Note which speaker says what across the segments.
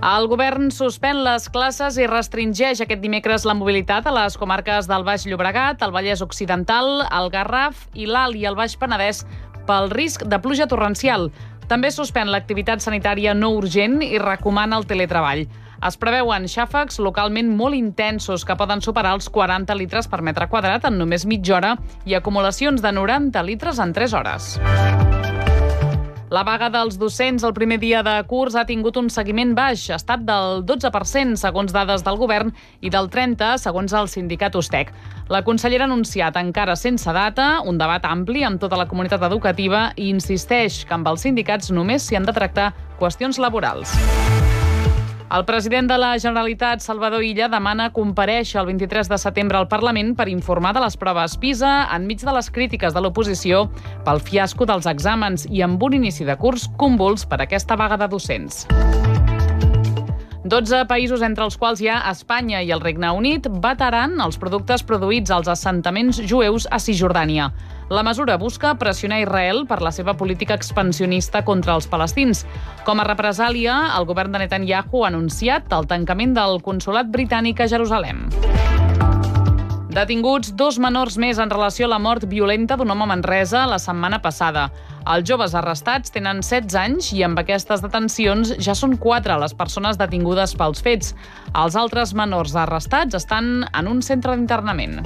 Speaker 1: El govern suspèn les classes i restringeix aquest dimecres la mobilitat a les comarques del Baix Llobregat, el Vallès Occidental, el Garraf i l'Alt i el Baix Penedès pel risc de pluja torrencial. També suspèn l'activitat sanitària no urgent i recomana el teletreball. Es preveuen xàfecs localment molt intensos que poden superar els 40 litres per metre quadrat en només mitja hora i acumulacions de 90 litres en 3 hores. La vaga dels docents el primer dia de curs ha tingut un seguiment baix, ha estat del 12% segons dades del govern i del 30% segons el sindicat USTEC. La consellera ha anunciat, encara sense data, un debat ampli amb tota la comunitat educativa i insisteix que amb els sindicats només s'hi han de tractar qüestions laborals. El president de la Generalitat, Salvador Illa, demana comparèixer el 23 de setembre al Parlament per informar de les proves PISA enmig de les crítiques de l'oposició pel fiasco dels exàmens i amb un inici de curs convuls per aquesta vaga de docents. 12 països, entre els quals hi ha Espanya i el Regne Unit, vetaran els productes produïts als assentaments jueus a Cisjordània. La mesura busca pressionar Israel per la seva política expansionista contra els palestins. Com a represàlia, el govern de Netanyahu ha anunciat el tancament del consolat britànic a Jerusalem. Detinguts 2 menors més en relació a la mort violenta d'un home a Manresa la setmana passada. Els joves arrestats tenen 16 anys i amb aquestes detencions ja són 4 les persones detingudes pels fets. Els altres menors arrestats estan en un centre d'internament.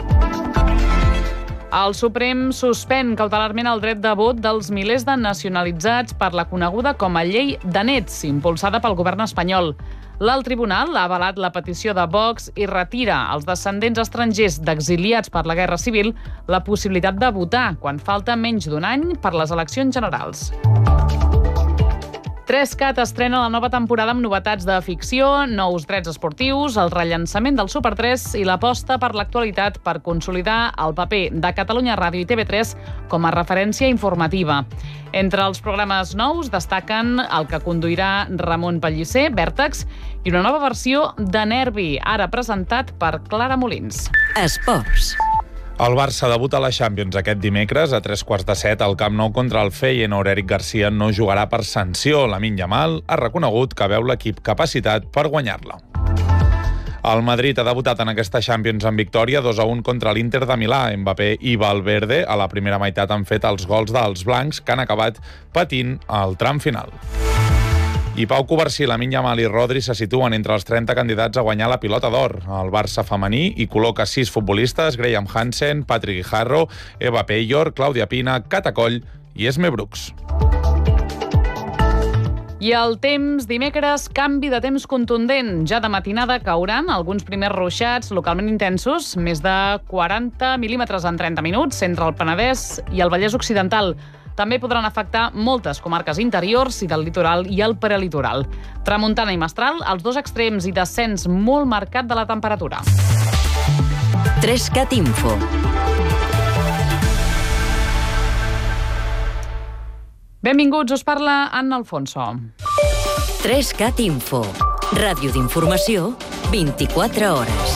Speaker 1: El Suprem suspèn cautelarment el dret de vot dels milers de nacionalitzats per la coneguda com a llei de nets, impulsada pel govern espanyol. L'alt tribunal ha avalat la petició de Vox i retira als descendents estrangers d'exiliats per la Guerra Civil la possibilitat de votar quan falta menys d'un any per les eleccions generals. 3CAT estrena la nova temporada amb novetats de ficció, nous drets esportius, el rellançament del Super 3 i l'aposta per l'actualitat per consolidar el paper de Catalunya Ràdio i TV3 com a referència informativa. Entre els programes nous destaquen el que conduirà Ramon Pellicer, Vèrtex, i una nova versió de Nervi, ara presentat per Clara Molins.
Speaker 2: Esports.
Speaker 3: El Barça debuta a la Champions aquest dimecres a 6:45 al Camp Nou contra el Feyenoord. Eric Garcia no jugarà per sanció. Lamine Yamal ha reconegut que veu l'equip capacitat per guanyar-la. El Madrid ha debutat en aquesta Champions amb victòria 2-1 contra l'Inter de Milà. Mbappé i Valverde a la primera meitat han fet els gols dels blancs que han acabat patint al tram final. I Pau Covarsí, Lamine Yamal i Rodri se situen entre els 30 candidats a guanyar la Pilota d'Or. El Barça femení hi col·loca 6 futbolistes: Graham Hansen, Patrick Guijarro, Eva Peyor, Clàudia Pina, Cata Coll i Esme Brooks.
Speaker 1: I el temps, dimecres, canvi de temps contundent. Ja de matinada cauran alguns primers ruixats localment intensos, més de 40 mil·límetres en 30 minuts, entre el Penedès i el Vallès Occidental. També podran afectar moltes comarques interiors i del litoral i el prelitoral. Tramuntana i mestral, els 2 extrems i descens molt marcat de la temperatura.
Speaker 2: 3CAT Info.
Speaker 1: Benvinguts, us parla Anna Alfonso.
Speaker 2: 3CAT Info. Ràdio d'informació, 24 hores.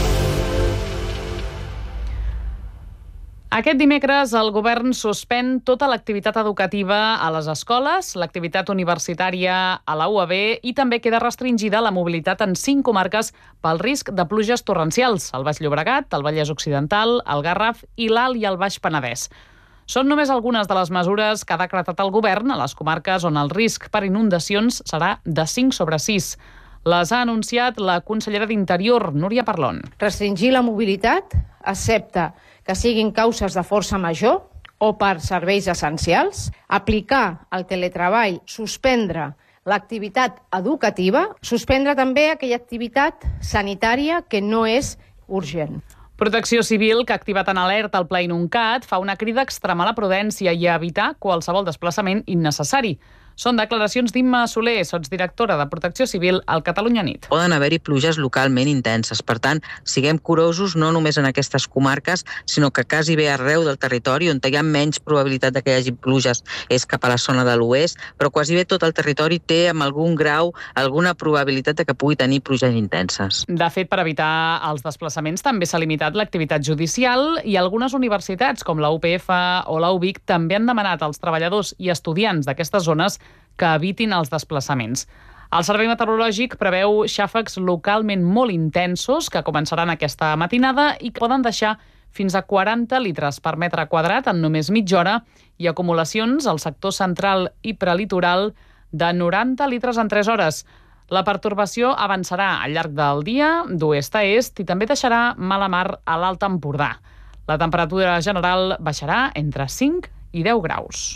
Speaker 1: Aquest dimecres el govern suspèn tota l'activitat educativa a les escoles, l'activitat universitària a la UAB i també queda restringida la mobilitat en 5 comarques pel risc de pluges torrencials: el Baix Llobregat, el Vallès Occidental, el Garraf i l'Alt i el Baix Penedès. Són només algunes de les mesures que ha decretat el govern a les comarques on el risc per inundacions serà de 5/6. Les ha anunciat la consellera d'Interior, Núria Parlon.
Speaker 4: Restringir la mobilitat, excepte que siguin causes de força major o per serveis essencials, aplicar el teletreball, suspendre l'activitat educativa, suspendre també aquella activitat sanitària que no és urgent.
Speaker 1: Protecció Civil, que ha activat en alerta el Pla Inuncat, fa una crida a extremar la prudència i a evitar qualsevol desplaçament innecessari. Són declaracions d'Imma Soler, sotsdirectora de Protecció Civil al Catalunya Nit.
Speaker 5: Poden haver-hi pluges localment intenses. Per tant, siguem curosos no només en aquestes comarques, sinó que quasi bé arreu del territori on hi ha menys probabilitat que hi hagi pluges és cap a la zona de l'oest, però quasi bé tot el territori té amb algun grau alguna probabilitat que pugui tenir pluges intenses.
Speaker 1: De fet, per evitar els desplaçaments també s'ha limitat l'activitat judicial i algunes universitats, com la UPF o la UVic, també han demanat als treballadors i estudiants d'aquestes zones que evitin els desplaçaments. El Servei Meteorològic preveu xàfecs localment molt intensos que començaran aquesta matinada i que poden deixar fins a 40 litres per metre quadrat en només mitja hora i acumulacions al sector central i prelitoral de 90 litres en 3 hores. La pertorbació avançarà al llarg del dia d'oest a est i també deixarà mala mar a l'Alt Empordà. La temperatura general baixarà entre 5 i 10 graus.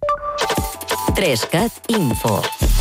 Speaker 2: 3CAT Info.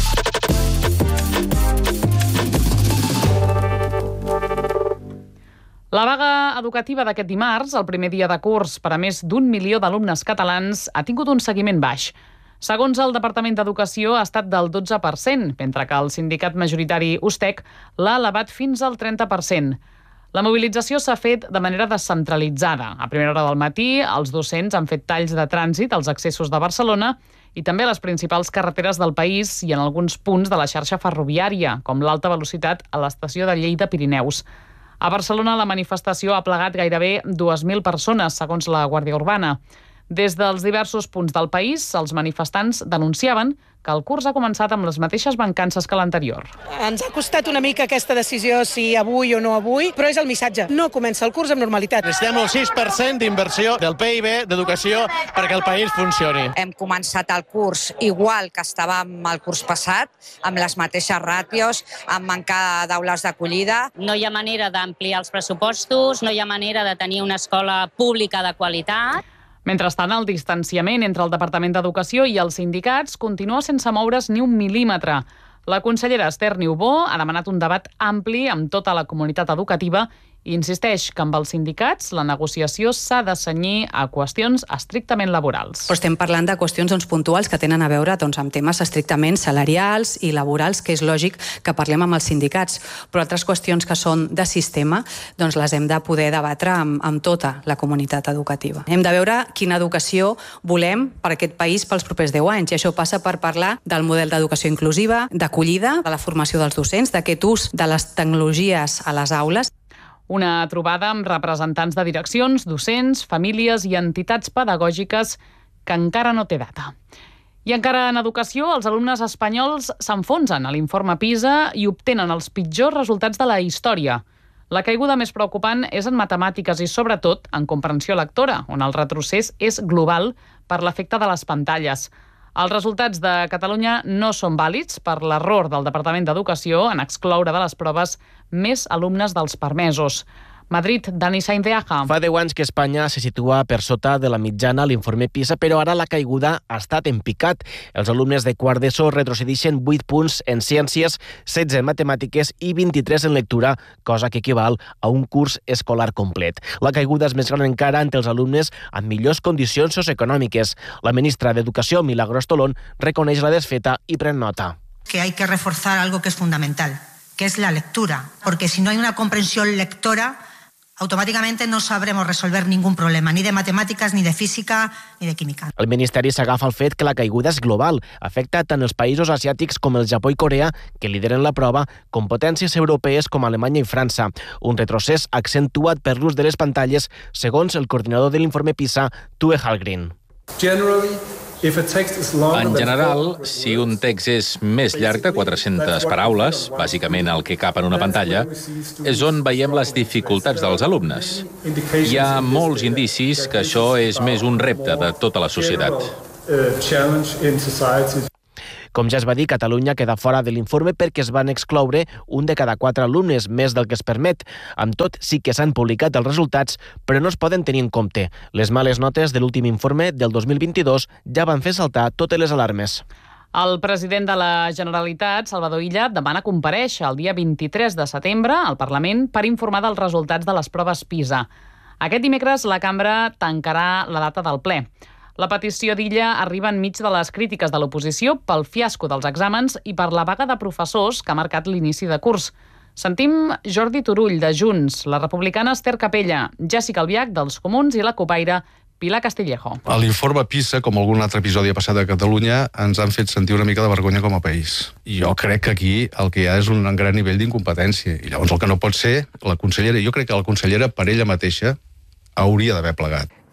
Speaker 1: La vaga educativa d'aquest dimarts, el primer dia de curs per a més d'1 milió d'alumnes catalans, ha tingut un seguiment baix. Segons el Departament d'Educació, ha estat del 12%, mentre que el sindicat majoritari USTEC l'ha elevat fins al 30%. La mobilització s'ha fet de manera descentralitzada. A primera hora del matí, els docents han fet talls de trànsit als accessos de Barcelona i també a les principals carreteres del país i en alguns punts de la xarxa ferroviària, com l'alta velocitat a l'estació de Lleida Pirineus. A Barcelona, la manifestació ha plegat gairebé 2.000 persones, segons la Guàrdia Urbana. Des dels diversos punts del país, els manifestants denunciaven que el curs ha començat amb les mateixes mancances que l'anterior.
Speaker 6: Ens ha costat una mica aquesta decisió, si avui o no avui, però és el missatge. No comença el curs amb normalitat.
Speaker 7: Necessitem el 6% d'inversió del PIB d'educació perquè el país funcioni.
Speaker 8: Hem començat el curs igual que estàvem el curs passat, amb les mateixes ràtios, amb manca d'aules d'acollida.
Speaker 9: No hi ha manera d'ampliar els pressupostos, no hi ha manera de tenir una escola pública de qualitat.
Speaker 1: Mentrestant, el distanciament entre el Departament d'Educació i els sindicats continua sense moure's ni un mil·límetre. La consellera Esther Niubó ha demanat un debat ampli amb tota la comunitat educativa i insisteix que amb els sindicats la negociació s'ha de cenyir a qüestions estrictament laborals.
Speaker 10: Però estem parlant de qüestions puntuals que tenen a veure amb temes estrictament salarials i laborals, que és lògic que parlem amb els sindicats. Però altres qüestions que són de sistema les hem de poder debatre amb tota la comunitat educativa. Hem de veure quina educació volem per aquest país pels propers 10 anys. I això passa per parlar del model d'educació inclusiva, d'acollida, de la formació dels docents, d'aquest ús de les tecnologies a les aules.
Speaker 1: Una trobada amb representants de direccions, docents, famílies i entitats pedagògiques que encara no té data. I encara en educació, els alumnes espanyols s'enfonsen a l'informe PISA i obtenen els pitjors resultats de la història. La caiguda més preocupant és en matemàtiques i, sobretot, en comprensió lectora, on el retrocés és global per l'efecte de les pantalles. Els resultats de Catalunya no són vàlids per l'error del Departament d'Educació en excloure de les proves més alumnes dels permesos. Madrid, Dani Sainz de Aja.
Speaker 11: Fa 10 anys que Espanya se situa per sota de la mitjana a l'informe PISA, però ara la caiguda ha estat en picat. Els alumnes de quart d'ESO retrocedeixen 8 punts en ciències, 16 en matemàtiques i 23 en lectura, cosa que equival a un curs escolar complet. La caiguda és més gran encara entre els alumnes amb millors condicions socioeconòmiques. La ministra d'Educació, Milagros Tolón, reconeix la desfeta i pren nota.
Speaker 12: Que hay que reforzar algo que es fundamental, que es la lectura, porque si no hay una comprensión lectora, automáticamente no sabremos resolver ningún problema, ni de matemáticas, ni de física, ni de química.
Speaker 11: El Ministeri s'agafa al fet que la caiguda és global. Afecta tant els països asiàtics com el Japó i Corea, que lideren la prova, com potències europees com Alemanya i França. Un retrocés accentuat per l'ús de les pantalles, segons el coordinador de l'informe PISA, Tue Hallgren.
Speaker 13: En general, si un text és més llarg de 400 paraules, bàsicament el que cap en una pantalla, és on veiem les dificultats dels alumnes. Hi ha molts indicis que això és més un repte de tota la societat.
Speaker 11: Com ja es va dir, Catalunya queda fora de l'informe perquè es van excloure un de cada 4 alumnes, més del que es permet. Amb tot, sí que s'han publicat els resultats, però no es poden tenir en compte. Les males notes de l'últim informe del 2022 ja van fer saltar totes les alarmes.
Speaker 1: El president de la Generalitat, Salvador Illa, demana comparèixer el dia 23 de setembre al Parlament per informar dels resultats de les proves PISA. Aquest dimecres la cambra tancarà la data del ple. La petició d'Illa arriba enmig de les crítiques de l'oposició pel fiasco dels exàmens i per la vaga de professors que ha marcat l'inici de curs. Sentim Jordi Turull, de Junts, la republicana Esther Capella, Jessica Albiach, dels Comuns, i la copaire Pilar Castillejo.
Speaker 14: A l'informe PISA, com algun altre episodi passat a Catalunya, ens han fet sentir una mica de vergonya com a país. I jo crec que aquí el que hi ha és un gran nivell d'incompetència. I llavors el que no pot ser, la consellera, jo crec que la consellera per ella mateixa hauria d'haver plegat.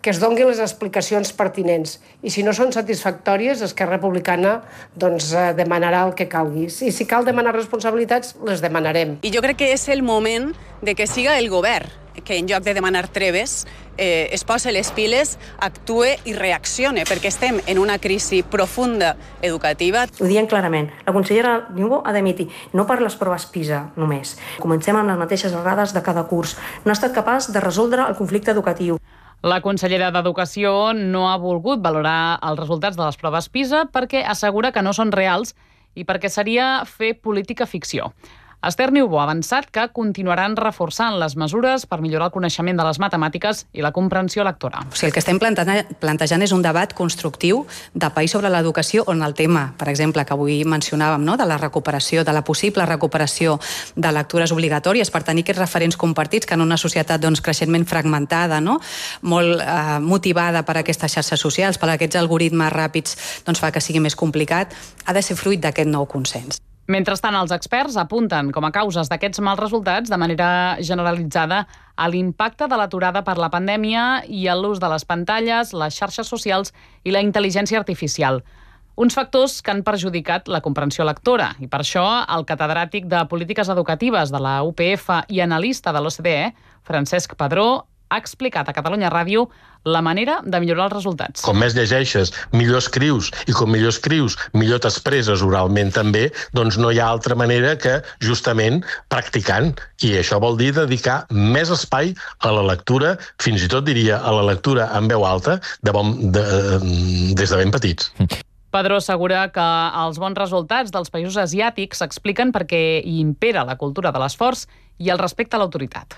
Speaker 15: que es donin les explicacions pertinents. I si no són satisfactòries, Esquerra Republicana demanarà el que calgui. I si cal demanar responsabilitats, les demanarem.
Speaker 16: I jo crec que és el moment de que siga el govern que en lloc de demanar treves es posa les piles, actue i reaccione, perquè estem en una crisi profunda educativa.
Speaker 17: Ho diem clarament. La consellera Niubó ha d'emitir, no per les proves PISA només. Comencem amb les mateixes errades de cada curs. No ha estat capaç de resoldre el conflicte educatiu.
Speaker 1: La consellera d'Educació no ha volgut valorar els resultats de les proves PISA perquè assegura que no són reals i perquè seria fer política ficció. Esther Niubó ha avançat que continuaran reforçant les mesures per millorar el coneixement de les matemàtiques i la comprensió lectora.
Speaker 10: O sigui, el que estem plantejant és un debat constructiu de país sobre l'educació on el tema, per exemple, que avui mencionàvem, no? De la recuperació, de la possible recuperació de lectures obligatòries per tenir aquests referents compartits que en una societat creixentment fragmentada, no? Molt motivada per aquestes xarxes socials, per aquests algoritmes ràpids, fa que sigui més complicat, ha de ser fruit d'aquest nou consens.
Speaker 1: Mentrestant, els experts apunten com a causes d'aquests mals resultats de manera generalitzada a l'impacte de l'aturada per la pandèmia i a l'ús de les pantalles, les xarxes socials i la intel·ligència artificial. Uns factors que han perjudicat la comprensió lectora i per això el catedràtic de Polítiques Educatives de la UPF i analista de l'OCDE, Francesc Padró, ha explicat a Catalunya Ràdio la manera de millorar els resultats.
Speaker 18: Com més llegeixes, millor escrius, i com millor escrius, millor t'expresses oralment també, doncs no hi ha altra manera que justament practicant. I això vol dir dedicar més espai a la lectura, fins i tot diria a la lectura en veu alta, des de ben petits.
Speaker 1: Padró assegura que els bons resultats dels països asiàtics s'expliquen perquè hi impera la cultura de l'esforç i el respecte a l'autoritat.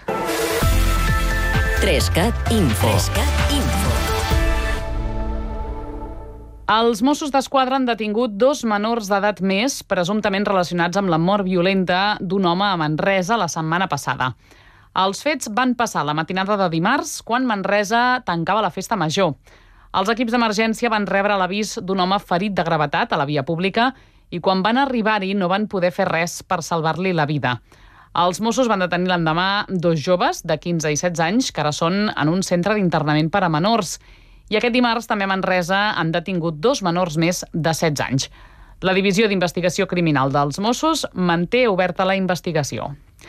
Speaker 2: 3CAT Info.
Speaker 1: Els Mossos d'Esquadra han detingut 2 menors d'edat més, presumptament relacionats amb la mort violenta d'un home a Manresa la setmana passada. Els fets van passar la matinada de dimarts, quan Manresa tancava la festa major. Els equips d'emergència van rebre l'avís d'un home ferit de gravetat a la via pública i quan van arribar-hi no van poder fer res per salvar-li la vida. Els Mossos van detenir l'endemà 2 joves de 15 i 16 anys que ara són en un centre d'internament per a menors. I aquest dimarts també a Manresa han detingut 2 menors més de 16 anys. La Divisió d'Investigació Criminal dels Mossos manté oberta la investigació.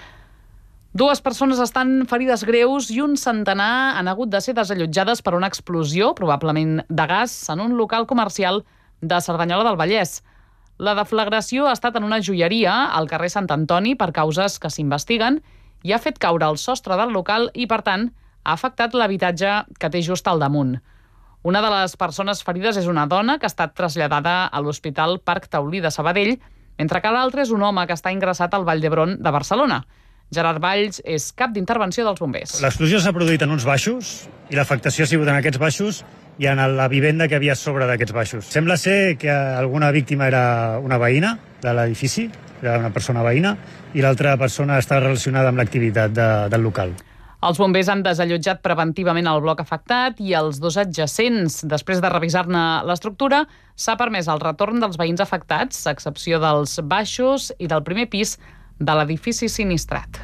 Speaker 1: 2 persones estan ferides greus i un centenar han hagut de ser desallotjades per una explosió, probablement de gas, en un local comercial de Cerdanyola del Vallès. La deflagració ha estat en una joieria al carrer Sant Antoni per causes que s'investiguen i ha fet caure el sostre del local i, per tant, ha afectat l'habitatge que té just al damunt. Una de les persones ferides és una dona que ha estat traslladada a l'Hospital Parc Taulí de Sabadell, mentre que l'altre és un home que està ingressat al Vall d'Hebron de Barcelona. Gerard Valls és cap d'intervenció dels bombers.
Speaker 19: L'explosió s'ha produït en uns baixos i l'afectació ha sigut en aquests baixos i en la vivenda que havia a sobre d'aquests baixos. Sembla ser que alguna víctima era una veïna de l'edifici, era una persona veïna, i l'altra persona està relacionada amb l'activitat del local.
Speaker 1: Els bombers han desallotjat preventivament el bloc afectat i els 2 adjacents. Després de revisar-ne l'estructura, s'ha permès el retorn dels veïns afectats, a excepció dels baixos i del primer pis de l'edifici sinistrat.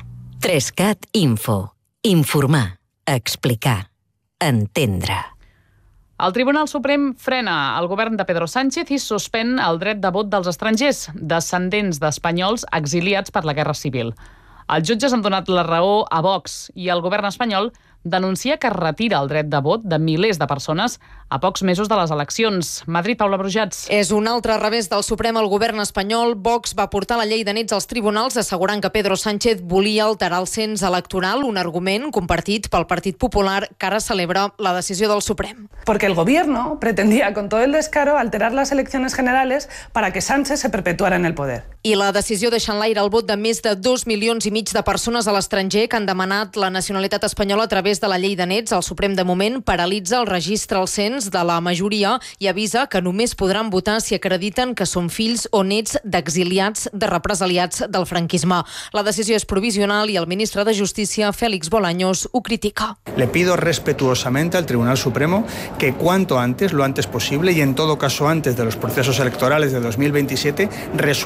Speaker 2: 3CAT Info. Informar, explicar, entendre.
Speaker 1: El Tribunal Suprem frena el govern de Pedro Sánchez i suspèn el dret de vot dels estrangers, descendents d'espanyols exiliats per la Guerra Civil. Els jutges han donat la raó a Vox i el govern espanyol denuncia que retira el dret de vot de milers de persones a pocs mesos de les eleccions. Madrid, Paula Brujats.
Speaker 20: És un altre revés del Suprem al govern espanyol. Vox va portar la llei de nets als tribunals assegurant que Pedro Sánchez volia alterar el cens electoral, un argument compartit pel Partit Popular que ara celebra la decisió del Suprem.
Speaker 21: Porque el gobierno pretendía con todo el descaro alterar las elecciones generales para que Sánchez se perpetuara en el poder.
Speaker 20: I la decisió deixa en l'aire el vot de més de 2,5 milions de persones a l'estranger que han demanat la nacionalitat espanyola a través de la llei de nets. El Suprem de moment paralitza el registre al cens de la majoria i avisa que només podran votar si acrediten que són fills o nets d'exiliats, de represaliats del franquisme. La decisió és provisional i el ministre de Justícia, Félix Bolaños, ho critica.
Speaker 22: Le pido respetuosamente al Tribunal Supremo que cuanto antes, lo antes posible y en todo caso antes de los procesos electorales de 2027, resuelva el fondo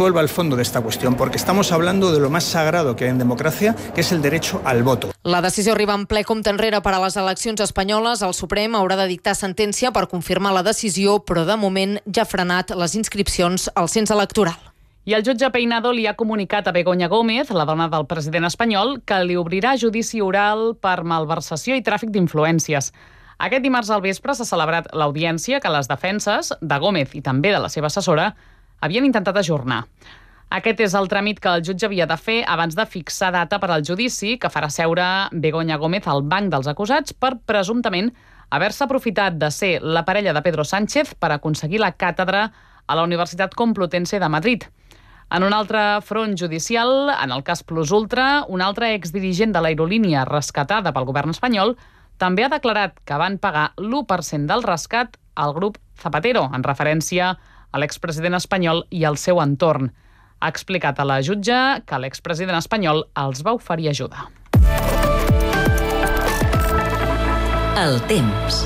Speaker 22: fondo de esta cuestión, porque estamos hablando de lo más sagrado que hay en democracia, que es el derecho al voto.
Speaker 20: La decisió arriba en ple compte enrere per a les eleccions espanyoles. El Suprem haurà de dictar sentència per confirmar la decisió, però de moment ja ha frenat les inscripcions al cens electoral.
Speaker 1: I el jutge Peinado li ha comunicat a Begoña Gómez, la dona del president espanyol, que li obrirà judici oral per malversació i tràfic d'influències. Aquest dimarts al vespre s'ha celebrat l'audiència que les defenses de Gómez i també de la seva assessora havien intentat ajornar. Aquest és el tràmit que el jutge havia de fer abans de fixar data per al judici que farà seure Begoña Gómez al banc dels acusats per presumptament haver-se aprofitat de ser la parella de Pedro Sánchez per aconseguir la càtedra a la Universitat Complutense de Madrid. En un altre front judicial, en el cas Plus Ultra, un altre exdirigent de l'aerolínia rescatada pel govern espanyol també ha declarat que van pagar l'1% del rescat al grup Zapatero, en referència a l'expresident espanyol i al seu entorn. Ha explicat a la jutge que l'expresident espanyol els va oferir ajuda.
Speaker 2: El temps.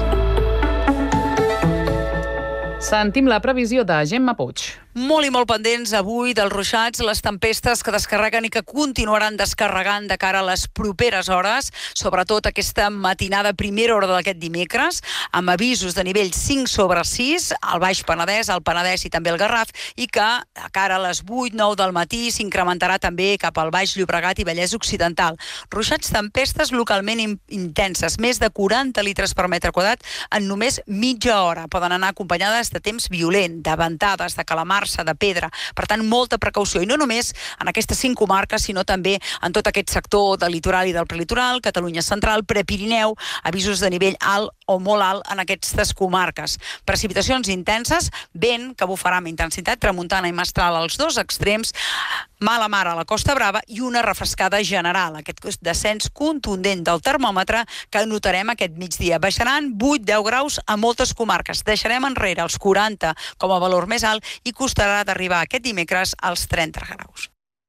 Speaker 1: Sentim la previsió de Gemma Puig.
Speaker 3: Molt i molt pendents avui dels ruixats, les tempestes que descarreguen i que continuaran descarregant de cara a les properes hores, sobretot aquesta matinada, primera hora d'aquest dimecres, amb avisos de nivell 5/6 al Baix Penedès, al Penedès i també al Garraf, i que a cara a les 8-9 del matí s'incrementarà també cap al Baix Llobregat i Vallès Occidental. Ruixats, tempestes localment intenses, més de 40 litres per metre quadrat en només mitja hora. Poden anar acompanyades de temps violent, de ventades, de calamarsa, de pedra. Per tant, molta precaució. I no només en aquestes 5 comarques, sinó també en tot aquest sector del litoral i del prelitoral, Catalunya Central, Prepirineu, avisos de nivell alt o molt alt en aquestes comarques. Precipitacions intenses, vent que bufarà amb intensitat, tramuntana i mestral als dos extrems, mala mar a la Costa Brava i una refrescada general. Aquest descens contundent del termòmetre que notarem aquest migdia. Baixaran 8-10 graus a moltes comarques. Deixarem enrere els 40 com a valor més alt i costarà d'arribar aquest dimecres als 30 graus.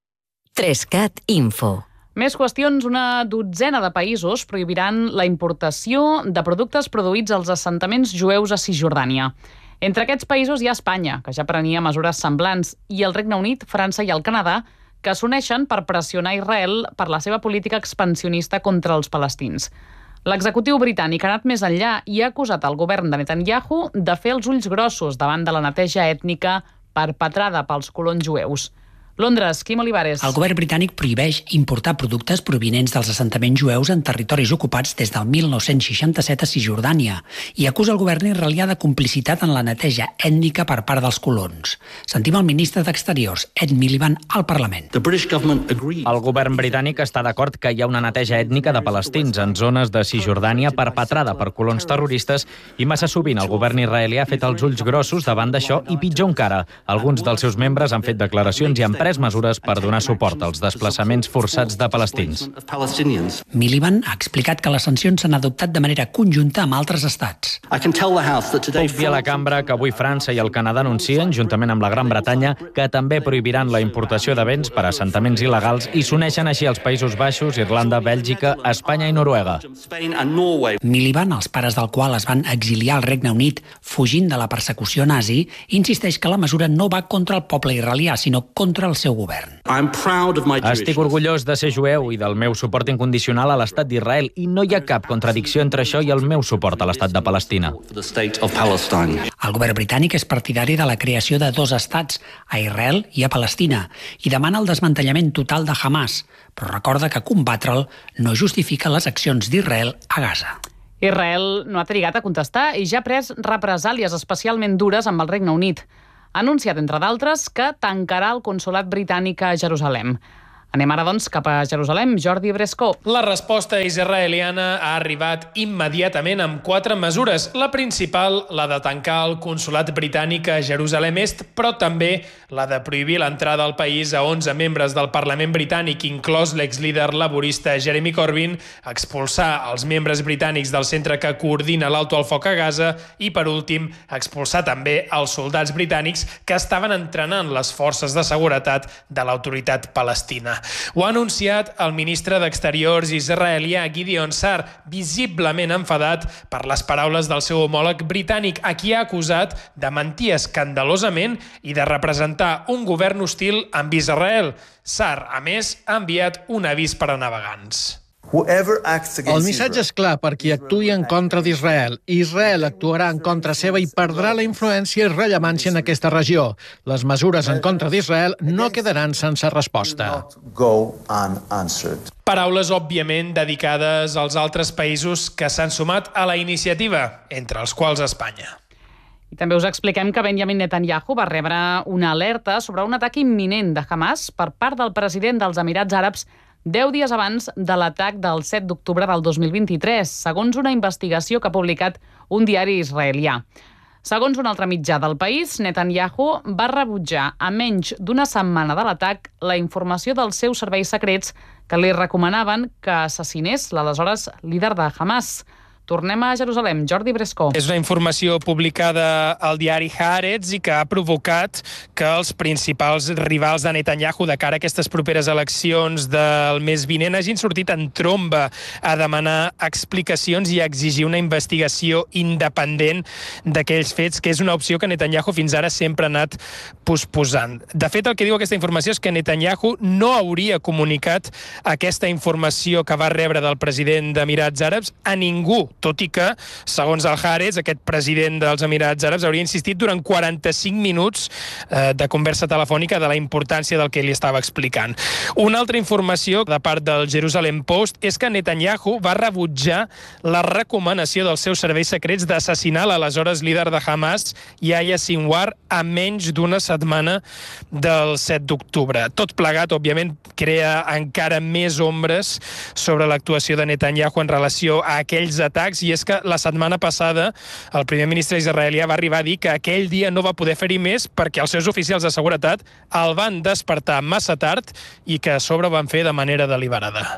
Speaker 2: 3CAT Info.
Speaker 1: Més qüestions, una dotzena de països prohibiran la importació de productes produïts als assentaments jueus a Cisjordània. Entre aquests països hi ha Espanya, que ja prenia mesures semblants, i el Regne Unit, França i el Canadà, que s'uneixen per pressionar Israel per la seva política expansionista contra els palestins. L'executiu britànic ha anat més enllà i ha acusat el govern de Netanyahu de fer els ulls grossos davant de la neteja ètnica perpetrada pels colons jueus. Londres, Quim Olivares.
Speaker 4: El govern britànic prohibeix importar productes provinents dels assentaments jueus en territoris ocupats des del 1967 a Cisjordània i acusa el govern israelià de complicitat en la neteja ètnica per part dels colons. Sentim el ministre d'Exteriors, Ed Miliband, al Parlament.
Speaker 23: El govern britànic està d'acord que hi ha una neteja ètnica de palestins en zones de Cisjordània perpetrada per colons terroristes i massa sovint el govern israelià ha fet els ulls grossos davant d'això i pitjor encara, alguns dels seus membres han fet declaracions i han pres mesures per donar suport als desplaçaments forçats de palestins.
Speaker 4: Miliband ha explicat que les sancions s'han adoptat de manera conjunta amb altres estats.
Speaker 23: Puc dir a la cambra que avui França i el Canadà anuncien, juntament amb la Gran Bretanya, que també prohibiran la importació de béns per a assentaments il·legals i s'uneixen així els Països Baixos, Irlanda, Bèlgica, Espanya i Noruega.
Speaker 4: Miliband, els pares del qual es van exiliar al Regne Unit fugint de la persecució nazi, insisteix que la mesura no va contra el poble israelià, sinó contra el seu govern.
Speaker 23: Estic orgullós de ser jueu i del meu suport incondicional a l'estat d'Israel i no hi ha cap contradicció entre això i el meu suport a l'estat de Palestina.
Speaker 4: El govern britànic és partidari de la creació de 2 estats, a Israel i a Palestina, i demana el desmantellament total de Hamas, però recorda que combatre'l no justifica les accions d'Israel a Gaza.
Speaker 1: Israel no ha trigat a contestar i ja ha pres represàlies especialment dures amb el Regne Unit. Ha anunciat, entre d'altres, que tancarà el consolat britànic a Jerusalem. Anem ara, doncs, cap a Jerusalem. Jordi Brescó.
Speaker 24: La resposta israeliana ha arribat immediatament amb 4 mesures. La principal, la de tancar el consolat britànic a Jerusalem Est, però també la de prohibir l'entrada al país a 11 membres del Parlament britànic, inclòs l'exlíder laborista Jeremy Corbyn, expulsar els membres britànics del centre que coordina l'alto al foc a Gaza i, per últim, expulsar també els soldats britànics que estaven entrenant les forces de seguretat de l'autoritat palestina. Ho ha anunciat el ministre d'Exteriors israelià Gideon Sa'ar, visiblement enfadat per les paraules del seu homòleg britànic, a qui ha acusat de mentir escandalosament i de representar un govern hostil amb Israel. Sa'ar, a més, ha enviat un avís per a navegants.
Speaker 5: El missatge és clar per qui actuï en contra d'Israel. Israel actuarà en contra seva i perdrà la influència i rellevància en aquesta regió. Les mesures en contra d'Israel no quedaran sense resposta.
Speaker 24: Paraules, òbviament, dedicades als altres països que s'han sumat a la iniciativa, entre els quals Espanya.
Speaker 1: I també us expliquem que Benjamin Netanyahu va rebre una alerta sobre un atac imminent de Hamas per part del president dels Emirats Àrabs 10 dies abans de l'atac del 7 d'octubre del 2023, segons una investigació que ha publicat un diari israelià. Segons un altre mitjà del país, Netanyahu va rebutjar a menys d'una setmana de l'atac la informació dels seus serveis secrets que li recomanaven que assassinés l'aleshores líder de Hamas. Tornem a Jerusalem. Jordi Brescó.
Speaker 24: És una informació publicada al diari Haaretz i que ha provocat que els principals rivals de Netanyahu de cara a aquestes properes eleccions del mes vinent hagin sortit en tromba a demanar explicacions i a exigir una investigació independent d'aquells fets, que és una opció que Netanyahu fins ara sempre ha anat posposant. De fet, el que diu aquesta informació és que Netanyahu no hauria comunicat aquesta informació que va rebre del president d'Emirats Àrabs a ningú, tot i que, segons el Haaretz, aquest president dels Emirats Àrabs hauria insistit durant 45 minuts de conversa telefònica de la importància del que li estava explicant. Una altra informació de part del Jerusalem Post és que Netanyahu va rebutjar la recomanació dels seus serveis secrets d'assassinar l'aleshores líder de Hamas, Yahya Sinwar, a menys d'una setmana del 7 d'octubre. Tot plegat, òbviament, crea encara més ombres sobre l'actuació de Netanyahu en relació a aquells atacs, i és que la setmana passada el primer ministre israelià va arribar a dir que aquell dia no va poder fer-hi més perquè els seus oficials de seguretat el van despertar massa tard i que a sobre ho van fer de manera deliberada.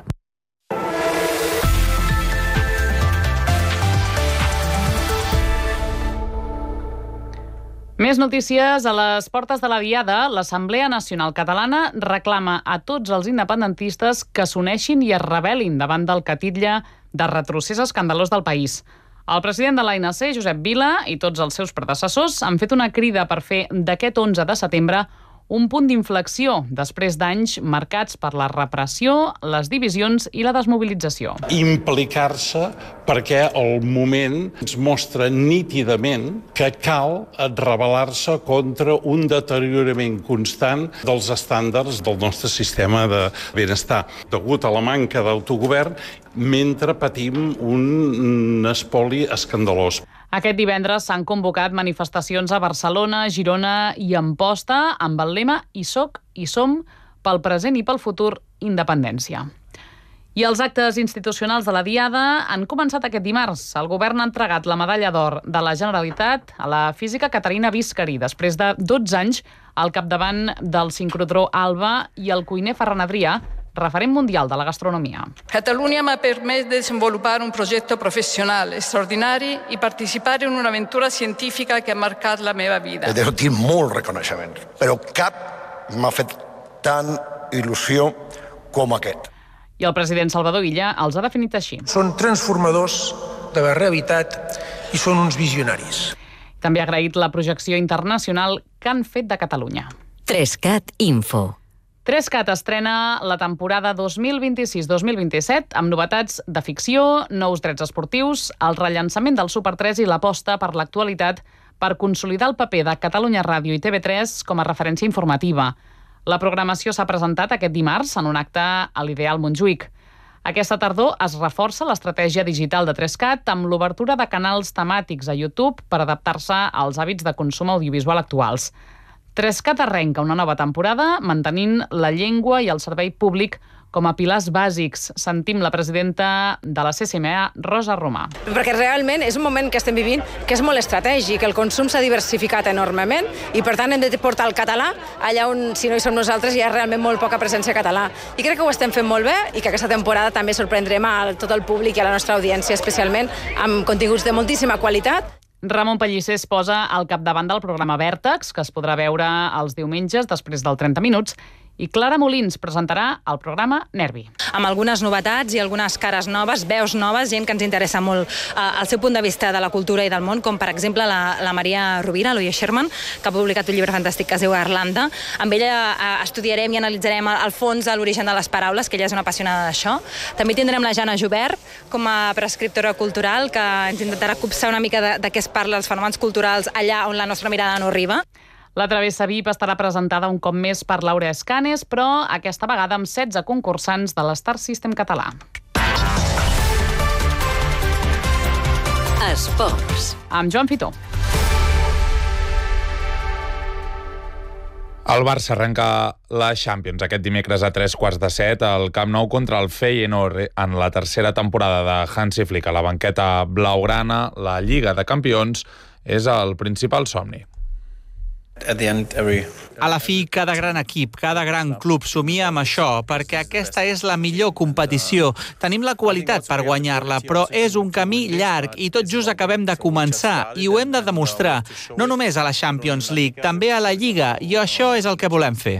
Speaker 1: Més notícies. A les portes de la Diada, l'Assemblea Nacional Catalana reclama a tots els independentistes que s'uneixin i es rebel·lin davant del catitlle de retrocés escandalós del país. El president de l'ANC, Josep Vila, i tots els seus predecessors han fet una crida per fer d'aquest 11 de setembre un punt d'inflexió després d'anys marcats per la repressió, les divisions i la desmobilització.
Speaker 6: Implicar-se perquè el moment ens mostra nítidament que cal rebel·lar-se contra un deteriorament constant dels estàndards del nostre sistema de benestar, degut a la manca d'autogovern mentre patim un espoli escandalós.
Speaker 1: Aquest divendres s'han convocat manifestacions a Barcelona, Girona i Amposta amb el lema "Hi soc, hi som, pel present i pel futur, independència". I els actes institucionals de la Diada han començat aquest dimarts. El govern ha entregat la medalla d'or de la Generalitat a la física Caterina Biscari, després de 12 anys al capdavant del sincrotró Alba, i el cuiner Ferran Adrià, referent mundial de la gastronomia.
Speaker 7: Catalunya m'ha permès desenvolupar un projecte professional extraordinari i participar en una aventura científica que ha marcat la meva vida.
Speaker 8: He sentit molt reconeixement, però cap m'ha fet tan il·lusió com aquest.
Speaker 1: I el president Salvador Illa els ha definit així.
Speaker 25: Són transformadors de la realitat i són uns visionaris.
Speaker 1: També ha agraït la projecció internacional que han fet de Catalunya.
Speaker 2: 3CAT Info.
Speaker 1: 3CAT estrena la temporada 2026-2027 amb novetats de ficció, nous drets esportius, el rellançament del Super 3 i l'aposta per l'actualitat per consolidar el paper de Catalunya Ràdio i TV3 com a referència informativa. La programació s'ha presentat aquest dimarts en un acte a l'Ideal Montjuïc. Aquesta tardor es reforça l'estratègia digital de 3CAT amb l'obertura de canals temàtics a YouTube per adaptar-se als hàbits de consum audiovisual actuals. 3CAT arrenca una nova temporada mantenint la llengua i el servei públic com a pilars bàsics. Sentim la presidenta de la CCMA, Rosa Romà.
Speaker 26: Perquè realment és un moment que estem vivint que és molt estratègic, el consum s'ha diversificat enormement i per tant hem de portar el català allà on, si no hi som nosaltres, hi ha realment molt poca presència català. I crec que ho estem fent molt bé i que aquesta temporada també sorprendrem a tot el públic i a la nostra audiència, especialment amb continguts de moltíssima qualitat.
Speaker 1: Ramon Pellicer es posa al capdavant del programa Vèrtex, que es podrà veure els diumenges després del 30 minuts, I Clara Molins presentarà el programa Nervi.
Speaker 9: Amb algunes novetats i algunes cares noves, veus noves, gent que ens interessa molt el seu punt de vista de la cultura i del món, com per exemple la Maria Rovira, l'Oia Sherman, que ha publicat un llibre fantàstic que es diu Irlanda. Amb ella estudiarem i analitzarem el fons de l'origen de les paraules, que ella és una apassionada d'això. També tindrem la Jana Jubert com a prescriptora cultural, que ens intentarà copsar una mica de què es parla als fenòmens culturals allà on la nostra mirada no arriba.
Speaker 1: La Travessa VIP estarà presentada un cop més per Laura Escanes, però aquesta vegada amb 16 concursants de l'Star System català.
Speaker 2: Esports.
Speaker 1: Amb Joan Fitó.
Speaker 11: El Barça arrenca la Champions aquest dimecres a 7:15 al Camp Nou contra el Feyenoord en la tercera temporada de Hansi Flick a la banqueta blaugrana. La Lliga de Campions és el principal somni.
Speaker 12: A la fi, cada gran equip, cada gran club somia amb això, perquè aquesta és la millor competició. Tenim la qualitat per guanyar-la, però és un camí llarg i tot just acabem de començar i ho hem de demostrar, no només a la Champions League, també a la Lliga, i això és el que volem fer.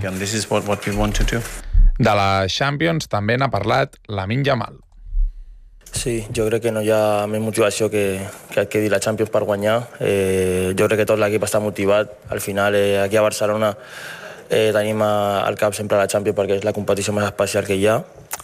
Speaker 11: De la Champions també n'ha parlat Lamine Yamal.
Speaker 13: Sí, jo crec que no hi ha més motivació que dir la Champions per guanyar. Jo crec que tot l'equip està motivat. Al final, aquí a Barcelona tenim al cap sempre la Champions perquè és la competició més especial que hi ha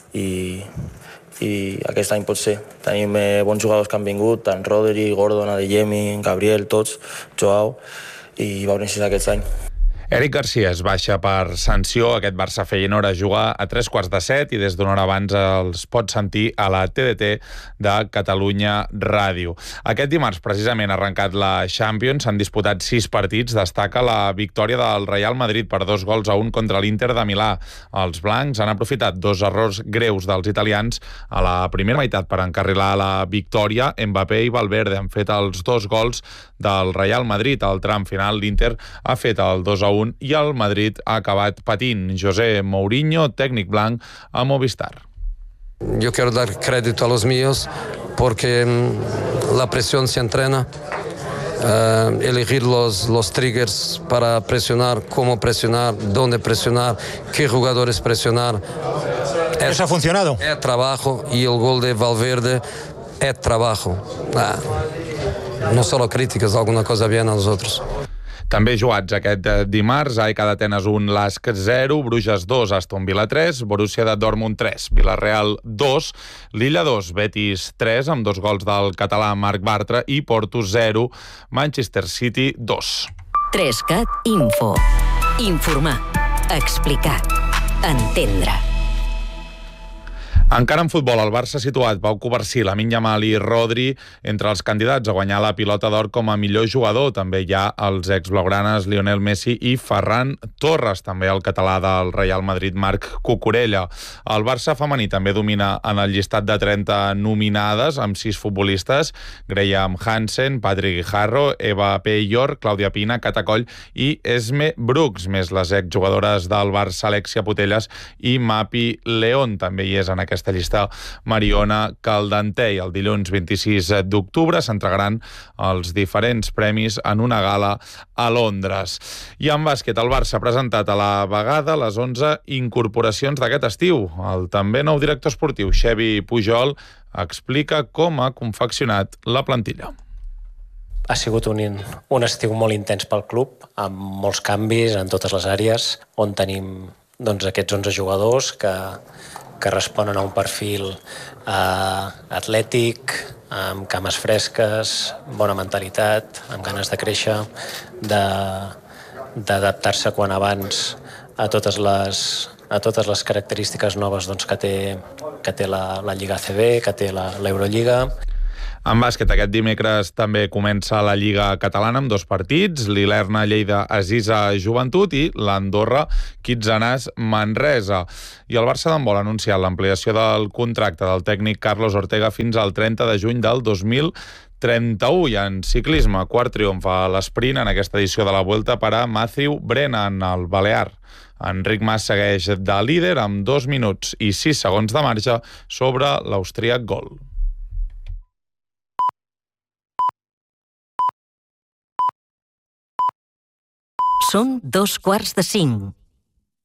Speaker 13: i aquest any pot ser. Tenim bons jugadors que han vingut, tant Rodri, Gordon, Adeyemi, Gabriel, tots, Joao, i va necessitar aquest any.
Speaker 11: Eric Garcia es baixa per sanció. Aquest Barça Feyenoord a jugar a 7:15 i des d'una hora abans els pot sentir a la TDT de Catalunya Ràdio. Aquest dimarts, precisament, ha arrencat la Champions. S'han disputat 6 partits. Destaca la victòria del Real Madrid per 2-1 contra l'Inter de Milà. Els blancs han aprofitat 2 errors greus dels italians a la primera meitat per encarrilar la victòria. Mbappé i Valverde han fet els 2 gols del Real Madrid. Al tram final, l'Inter ha fet el 2-1 i el Madrid ha acabat patint. José Mourinho, tècnic blanc a Movistar.
Speaker 14: Yo quiero dar crédito a los míos porque la presión se entrena. Elegir los triggers para presionar, cómo presionar, dónde presionar, qué jugadores presionar.
Speaker 12: ¿Eso ha funcionado?
Speaker 14: Es trabajo y el gol de Valverde es trabajo. No solo críticas, alguna cosa bien a nosotros.
Speaker 11: També jugats aquest dimarts, AEK d'Atenes 1, LASK 0, Bruges 2, Aston Villa 3, Borussia de Dortmund 3, Villarreal 2, Lilla 2, Betis 3, amb 2 gols del català Marc Bartra, i Porto 0, Manchester City 2.
Speaker 2: 3CAT Info. Informar, explicar, entendre.
Speaker 11: Encara en futbol, el Barça ha situat Pau Covarsí, Lamine Yamal i Rodri entre els candidats a guanyar la Pilota d'Or com a millor jugador. També hi ha els exblaugranes Lionel Messi i Ferran Torres, també el català del Real Madrid Marc Cucurella. El Barça femení també domina en el llistat de 30 nominades amb 6 futbolistes: Graham Hansen, Patrick Guijarro, Eva Peyor, Clàudia Pina, Cata Coll i Esme Brooks, més les exjugadores del Barça Alexia Putellas i Mapi León. També hi és en aquesta llista Mariona Caldentey. El dilluns 26 d'octubre s'entregaran els diferents premis en una gala a Londres. I en bàsquet, el Barça ha presentat a la vegada les 11 incorporacions d'aquest estiu. El també nou director esportiu, Xevi Pujol, explica com ha confeccionat la plantilla.
Speaker 15: Ha sigut un estiu molt intens pel club, amb molts canvis en totes les àrees, on tenim aquests 11 jugadors que responen a un perfil atlètic, amb cames fresques, bona mentalitat, amb ganes de créixer, d'adaptar-se quan abans a totes les característiques noves que té la Lliga ACB, que té l'Eurolliga.
Speaker 11: En bàsquet, aquest dimecres també comença la Lliga Catalana amb 2 partits, l'Ilerna Lleida Azisa Joventut i l'Andorra Quitzenàs Manresa. I el Barça d'handbol ha anunciat l'ampliació del contracte del tècnic Carlos Ortega fins al 30 de juny del 2031. I en ciclisme, quart triomf a l'esprint en aquesta edició de la Vuelta per a Matthew Brennan, el balear. Enric Mas segueix de líder amb 2 minuts i 6 segons de marge sobre l'austríac Gol.
Speaker 2: Són 5:15.